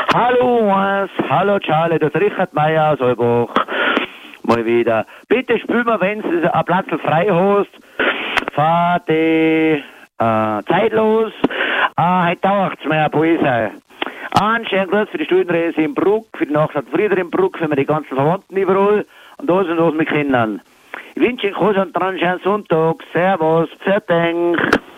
Hallo Hans, hallo Charlie, das ist Richard Meier aus Olbach. Mal wieder. Bitte spül mir, wenn du ein Platz frei hast, fahr die Zeit los. Heute dauert es mir ein Poesie. Einen schönen Gruß für die Studienreise in Bruck, für die Nacht Frieder in Bruck, für die ganzen Verwandten überall und das und das mit Kindern. Ich wünsche Ihnen einen schönen Sonntag. Servus, Pfiat.